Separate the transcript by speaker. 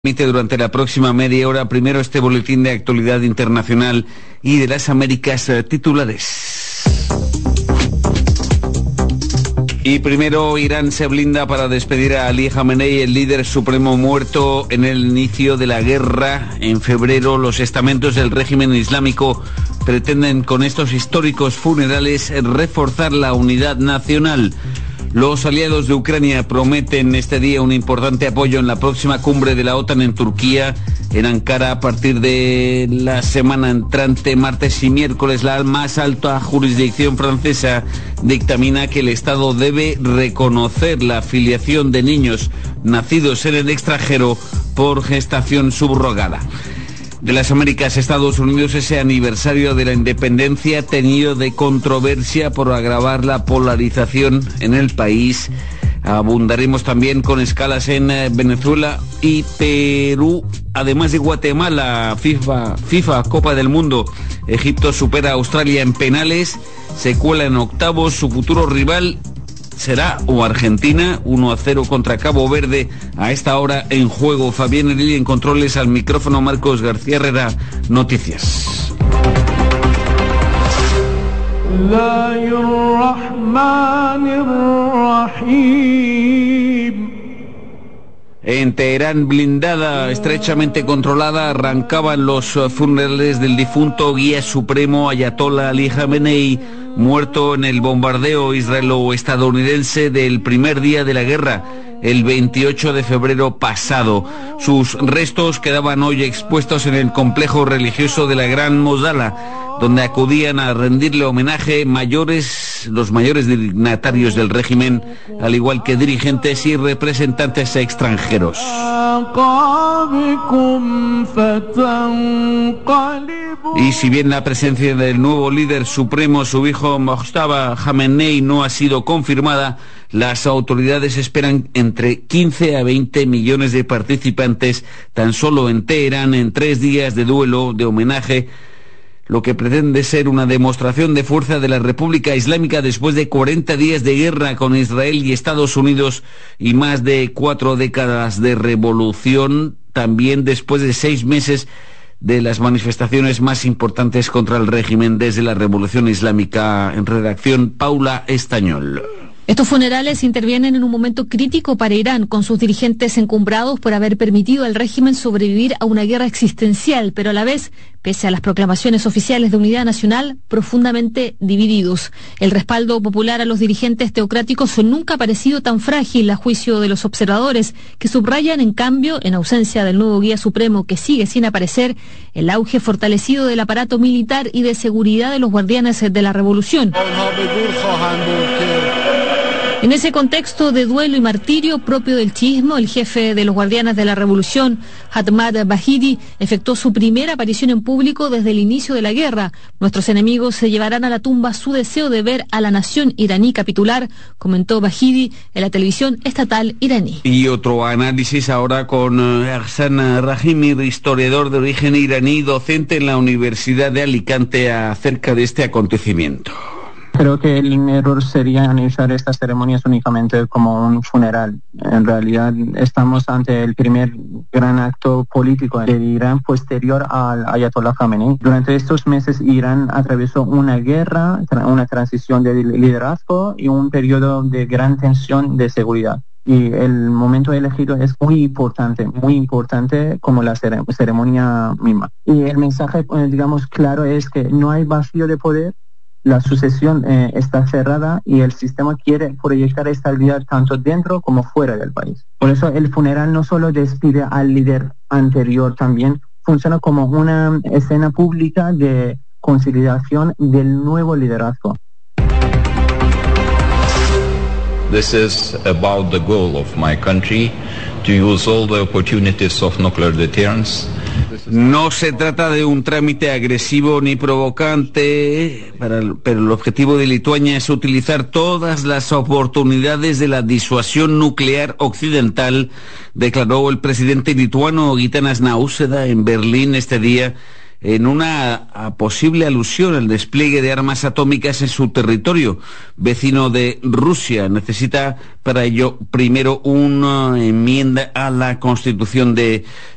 Speaker 1: Durante la próxima media hora, primero este boletín de actualidad internacional y de las Américas titulares. Y primero, Irán se blinda para despedir a Ali Khamenei, el líder supremo muerto en el inicio de la guerra. En febrero, los estamentos del régimen islámico pretenden con estos históricos funerales reforzar la unidad nacional. Los aliados de Ucrania prometen este día un importante apoyo en la próxima cumbre de la OTAN en Turquía, en Ankara, a partir de la semana entrante, martes y miércoles. La más alta jurisdicción francesa dictamina que el Estado debe reconocer la filiación de niños nacidos en el extranjero por gestación subrogada. De las Américas, Estados Unidos, ese aniversario de la independencia teñido de controversia por agravar la polarización en el país. Abundaremos también con escalas en Venezuela y Perú, además de Guatemala. FIFA Copa del Mundo. Egipto supera a Australia en penales, se cuela en octavos. Su futuro rival será o Argentina, 1-0 contra Cabo Verde. A esta hora en juego. Fabián Elí en controles, al micrófono Marcos García Herrera. Noticias. En Teherán, blindada, estrechamente controlada, arrancaban los funerales del difunto guía supremo Ayatollah Ali Khamenei, muerto en el bombardeo israelo-estadounidense del primer día de la guerra, el 28 de febrero pasado. Sus restos quedaban hoy expuestos en el complejo religioso de la Gran Mosala, donde acudían a rendirle homenaje los mayores dignatarios del régimen, al igual que dirigentes y representantes extranjeros. Y si bien la presencia del nuevo líder supremo, su hijo Mojtaba Khamenei, no ha sido confirmada, las autoridades esperan entre 15 a 20 millones de participantes tan solo en Teherán en 3 días de duelo, de homenaje, lo que pretende ser una demostración de fuerza de la República Islámica después de 40 días de guerra con Israel y Estados Unidos y más de 4 décadas de revolución, también después de 6 meses de las manifestaciones más importantes contra el régimen desde la Revolución Islámica. En redacción, Paula Estañol.
Speaker 2: Estos funerales intervienen en un momento crítico para Irán, con sus dirigentes encumbrados por haber permitido al régimen sobrevivir a una guerra existencial, pero a la vez, pese a las proclamaciones oficiales de unidad nacional, profundamente divididos. El respaldo popular a los dirigentes teocráticos nunca ha parecido tan frágil, a juicio de los observadores, que subrayan, en cambio, en ausencia del nuevo guía supremo que sigue sin aparecer, el auge fortalecido del aparato militar y de seguridad de los guardianes de la revolución. En ese contexto de duelo y martirio propio del chiismo, el jefe de los guardianes de la revolución, Ahmad Bahidi, efectuó su primera aparición en público desde el inicio de la guerra. Nuestros enemigos se llevarán a la tumba su deseo de ver a la nación iraní capitular, comentó Bahidi en la televisión estatal iraní.
Speaker 1: Y otro análisis ahora con Ahsan Rahimi, historiador de origen iraní, docente en la Universidad de Alicante, acerca de este acontecimiento.
Speaker 3: Creo que el error sería analizar estas ceremonias únicamente como un funeral. En realidad estamos ante el primer gran acto político de Irán posterior al Ayatollah Khamenei. Durante estos meses Irán atravesó una guerra, una transición de liderazgo y un periodo de gran tensión de seguridad. Y el momento elegido es muy importante como la ceremonia misma. Y el mensaje, claro, es que no hay vacío de poder. La sucesión está cerrada y el sistema quiere proyectar estabilidad tanto dentro como fuera del país. Por eso el funeral no solo despide al líder anterior, también funciona como una escena pública de consolidación del nuevo liderazgo.
Speaker 4: This is about the goal of my country, to use all the opportunities of nuclear deterrence.
Speaker 1: No se trata de un trámite agresivo ni provocante, pero el objetivo de Lituania es utilizar todas las oportunidades de la disuasión nuclear occidental, declaró el presidente lituano Gitanas Nausėda en Berlín este día, en una posible alusión al despliegue de armas atómicas en su territorio vecino de Rusia. Necesita para ello primero una enmienda a la Constitución de